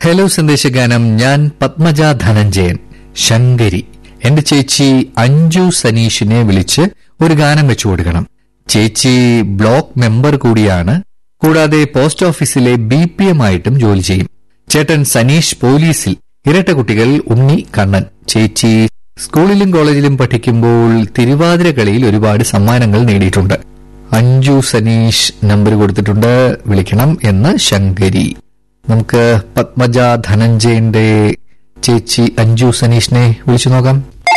Hello സന്ദേശഗാനം. ഞാൻ പത്മജ ധനഞ്ജയൻ, ശങ്കരി. എന്റെ ചേച്ചി അഞ്ജു സനീഷിനെ വിളിച്ച് ഒരു ഗാനം വെച്ചു കൊടുക്കണം. ചേച്ചി ബ്ലോക്ക് മെമ്പർ കൂടിയാണ്. കൂടാതെ പോസ്റ്റ് ഓഫീസിലെ BPM ആയിട്ടും ജോലി ചെയ്യും. ചേട്ടൻ സനീഷ് പോലീസിൽ. ഇരട്ട കുട്ടികൾ ഉണ്ണി, കണ്ണൻ. ചേച്ചി സ്കൂളിലും കോളേജിലും പഠിക്കുമ്പോൾ തിരുവാതിര കളിയിൽ ഒരുപാട് സമ്മാനങ്ങൾ നേടിയിട്ടുണ്ട്. അഞ്ജു സനീഷ് നമ്പർ കൊടുത്തിട്ടുണ്ട്, വിളിക്കണം എന്ന് ശങ്കരി. നമുക്ക് പത്മജ ധനഞ്ജയന്റെ ചേച്ചി അഞ്ജു സനീഷിനെ വിളിച്ചു നോക്കാം.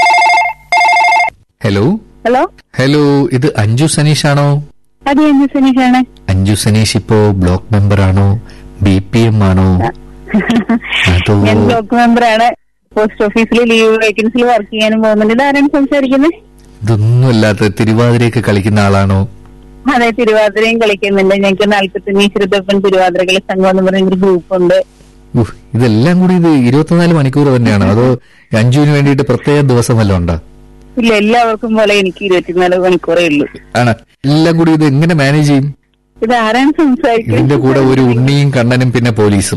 ഹലോ ഹലോ ഹലോ, ഇത് അഞ്ജു സനീഷ് ആണോ? അതെ, അഞ്ജു സനീഷാണ്. അഞ്ജു സനീഷ് ഇപ്പോ ബ്ലോക്ക് മെമ്പർ ആണോ, BPM ആണോ? ഞാൻ ബ്ലോക്ക് മെമ്പറാണ്. പോസ്റ്റ് ഓഫീസിൽ ലീവ് വേക്കൻസിൽ വർക്ക് ചെയ്യാനും പോകുന്നുണ്ട്. ഇതാരാണ് സംസാരിക്കുന്നത്? ഇതൊന്നുമല്ലാത്ത തിരുവാതിരയൊക്കെ കളിക്കുന്ന ആളാണോ? അതെ, തിരുവാതിരയും കളിക്കുന്നുണ്ട്. ഞങ്ങൾക്ക് 45 ശ്രുതപ്പൻ തിരുവാതിര കളി സംഘം എന്ന് പറയുന്ന ഗ്രൂപ്പുണ്ട്. ഇതെല്ലാം കൂടി ഇത് 24 മണിക്കൂർ തന്നെയാണോ, അതോ അഞ്ജുവിന് വേണ്ടിയിട്ട് പ്രത്യേക ദിവസം വല്ലതും ഉണ്ടോ? ഇല്ല, എല്ലാവർക്കും പോലെ എനിക്ക് 24 മണിക്കൂറേ ഉള്ളൂ. ആണ്. എല്ലാം കൂടി ഇത് എങ്ങനെ മാനേജ് ചെയ്യും? ഇത് ആരാണ് സംസാരിക്കുന്നത്? ഇതിന്റെ കൂടെ ഒരു ഉണ്ണിയും കണ്ണനും പിന്നെ പോലീസും.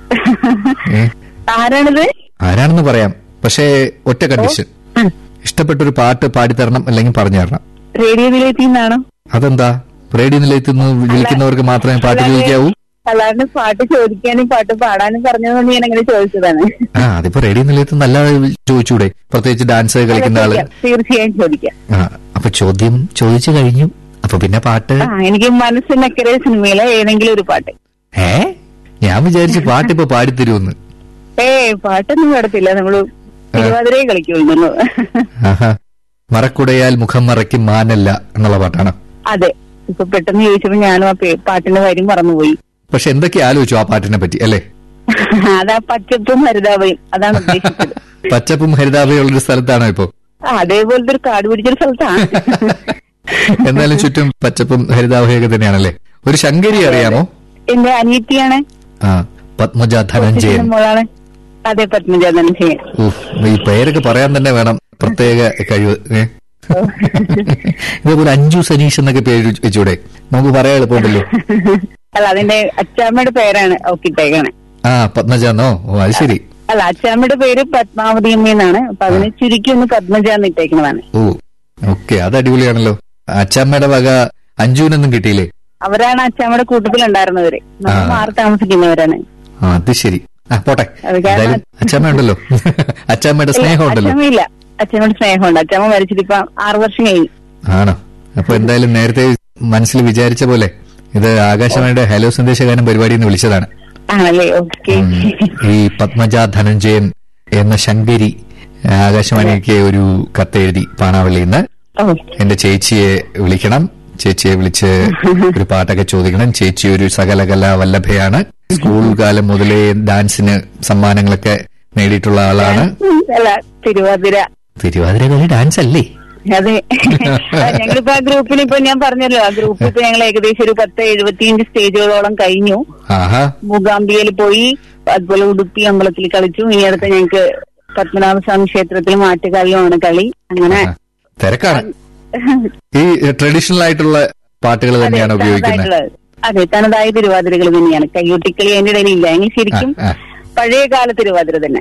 ആരാണിത്? ആരാണെന്ന് പറയാം, പക്ഷേ ഒറ്റ കണ്ടീഷൻ. ഇഷ്ടപ്പെട്ടൊരു പാട്ട് പാടിത്തരണം, അല്ലെങ്കിൽ പറഞ്ഞു തരണം. റേഡിയോ നിലയത്തിൽ നിന്നാണോ? അതെന്താ? റേഡിയോ നിലയത്തിൽ നിന്ന് വിളിക്കുന്നവർക്ക് മാത്രമേ പാട്ട് ചോദിക്കാവൂ? അല്ലാണ്ട് പാട്ട് ചോദിക്കാനും പാട്ട് പാടാനും പറഞ്ഞതുകൊണ്ട് ഞാൻ അങ്ങനെ ചോദിച്ചതാണ്. അതിപ്പോ റേഡിയോ നിലയത്തിൽ നല്ല ചോദിച്ചൂടെ, പ്രത്യേകിച്ച് ഡാൻസ് കളിക്കുന്ന ആള്? തീർച്ചയായും ചോദിക്കാം. അപ്പൊ ചോദ്യം ചോദിച്ചു കഴിഞ്ഞു, അപ്പൊ പിന്നെ പാട്ട്. എനിക്ക് മനസ്സിനക്കരെ സിനിമയിലെ ഏതെങ്കിലും ഒരു പാട്ട്. ഞാൻ വിചാരിച്ചു പാട്ട് ഇപ്പൊ പാടിത്തരുമെന്ന്. പാട്ടൊന്നും പാടത്തില്ല, നമ്മള് തിരുവാതിരയെ കളിക്കുള്ളൂ. മറക്കുടയാൽ മുഖം മറയ്ക്കും മാനല്ല എന്നുള്ള പാട്ടാണ്. അതെ, ഇപ്പൊ പെട്ടെന്ന് ചോദിച്ചപ്പോ ഞാനും ആ പാട്ടിന്റെ കാര്യം മറന്നുപോയി. പക്ഷെ എന്തൊക്കെ ആലോചിച്ചു ആ പാട്ടിനെ പറ്റി, അല്ലേ? അതാ പച്ചപ്പും ഹരിതാഭയും, അതാണ് ഉദ്ദേശിച്ചത്. പച്ചപ്പും ഹരിതാഭയും ഉള്ളൊരു സ്ഥലത്താണോ ഇപ്പൊ? അതേപോലത്തെ ഒരു കാട് പിടിച്ചൊരു സ്ഥലത്താണ്. എന്നാലും ചുറ്റും പച്ചപ്പും ഹരിതാഭയൊക്കെ തന്നെയാണല്ലേ. ഒരു ശങ്കരി അറിയാമോ? എന്റെ അനിയത്തിയാണ്. പത്മജ ധനഞ്ജയൻ. മോളാണ്. അതെ, പത്മജ ധനഞ്ജയൻ. ഈ പേരൊക്കെ പറയാൻ തന്നെ വേണം പ്രത്യേക കഴിവ്. ഇതേപോലെ അഞ്ജു സനീഷ് എന്നൊക്കെ പേര് വെച്ചൂടെ? നമുക്ക് പറയാൻ എളുപ്പമുണ്ടല്ലോ. അല്ല, അതിന്റെ അച്ചാമ്മയുടെ പേരാണ് ഓക്കിട്ടേക്കാണ്. പത്മജാന്നോ? അത് ശരി. അല്ല, അച്ചാമ്മയുടെ പേര് പത്മാവതി അമ്മയെന്നാണ്. അപ്പൊ അതിനെ ചുരുക്കി ഒന്ന് പത്മജ എന്ന് ഇട്ടേക്കുന്നതാണ്. ഓക്കെ, അത് അടിപൊളിയാണല്ലോ. അച്ചാമ്മയുടെ വക അഞ്ജുവിനൊന്നും കിട്ടിയില്ലേ? അവരാണ് അച്ചാമ്മയുടെ കൂട്ടത്തിലുണ്ടായിരുന്നവര്. നമ്മൾ മാറി താമസിക്കുന്നവരാണ്. അത് ശരി. പോട്ടെ, അച്ചാമ്മ ഉണ്ടല്ലോ. അച്ചാമ്മയുടെ സ്നേഹം ഉണ്ടല്ലോ. അച്ചാമ്മയില്ല, അച്ഛനോട് സ്നേഹമുണ്ട്. അച്ഛമ്മ മരിച്ചിട്ട് ഇപ്പൊ 6 വർഷം കഴിഞ്ഞു. ആണോ? അപ്പൊ എന്തായാലും നേരത്തെ മനസ്സിൽ വിചാരിച്ച പോലെ ഇത് ആകാശവാണിയുടെ ഹലോ സന്ദേശഗാനം പരിപാടിയിൽ നിന്ന് വിളിച്ചതാണ്. ആണല്ലേ? ഓക്കെ. ഈ പത്മജ ധനഞ്ജയൻ എന്ന ശങ്കരി ആകാശവാണിക്ക് ഒരു കത്തെഴുതി പാണാവള്ളിയിൽ നിന്ന്. എന്റെ ചേച്ചിയെ വിളിക്കണം, ചേച്ചിയെ വിളിച്ച് ഒരു പാട്ടൊക്കെ ചോദിക്കണം. ചേച്ചി ഒരു സകലകലാ വല്ലഭയാണ്. സ്കൂൾ കാലം മുതലേ ഡാൻസിന് സമ്മാനങ്ങളൊക്കെ നേടിയിട്ടുള്ള ആളാണ്. തിരുവാതിര കളി ഡാൻസ് അല്ലേ? അതെ. ഞങ്ങളിപ്പോ ആ ഗ്രൂപ്പിന് ഇപ്പൊ ഞാൻ പറഞ്ഞല്ലോ, ആ ഗ്രൂപ്പ് ഇപ്പൊ ഞങ്ങൾ ഏകദേശം ഒരു 10-75 സ്റ്റേജുകളോളം കഴിഞ്ഞു. മൂകാംബികയിൽ പോയി, അതുപോലെ ഉടുപ്പി അമ്പലത്തിൽ കളിച്ചു. ഇനി അടുത്ത ഞങ്ങൾക്ക് പത്മനാഭസ്വാമി ക്ഷേത്രത്തിൽ മാറ്റുകളിയാണ് കളി. അങ്ങനെ തിരക്കാണ്. ഈ ട്രഡീഷണൽ ആയിട്ടുള്ള പാട്ടുകൾ തന്നെയാണ് ഉപയോഗിക്കുന്നത്. അതെ, തനതായ തിരുവാതിരകൾ തന്നെയാണ്. കയ്യൊട്ടിക്കളി അതിന്റെ ഇടയിൽ ഇല്ല. എങ്കിൽ ശരിക്കും പഴയ കാല തിരുവാതിര തന്നെ.